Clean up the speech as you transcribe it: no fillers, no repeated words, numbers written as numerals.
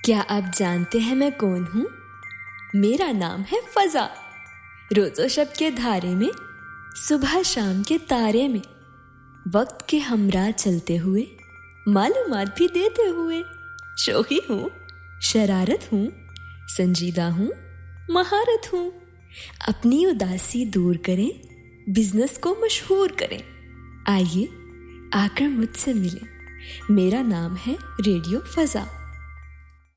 क्या आप जानते हैं मैं कौन हूँ? मेरा नाम है फजा। रोज़ो शब के धारे में, सुबह शाम के तारे में, वक्त के हमरा चलते हुए, मालूमात भी देते हुए। शोखी हूँ, शरारत हूँ, संजीदा हूँ, महारत हूँ। अपनी उदासी दूर करें, बिजनेस को मशहूर करें। आइए आकर मुझसे मिलें। मेरा नाम है रेडियो फजा।